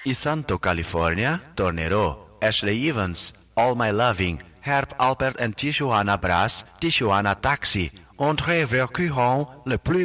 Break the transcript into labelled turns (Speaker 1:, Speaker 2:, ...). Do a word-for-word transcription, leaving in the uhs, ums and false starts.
Speaker 1: Isanto, California, Tornero, Ashley Evans, All My Loving, Herb Alpert and Tijuana Brass, Tijuana Taxi, André Vercuron, le plus